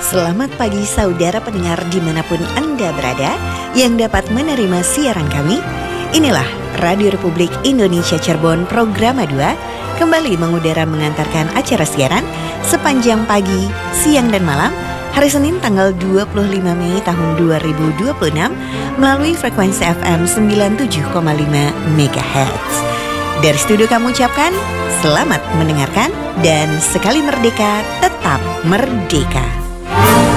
Selamat pagi saudara pendengar dimanapun Anda berada yang dapat menerima siaran kami. Inilah Radio Republik Indonesia Cirebon Programa 2 kembali mengudara mengantarkan acara siaran sepanjang pagi, siang dan malam hari Senin tanggal 25 Mei tahun 2026 melalui frekuensi FM 97,5 MHz. Dari studio kami ucapkan selamat mendengarkan dan sekali merdeka tetap merdeka.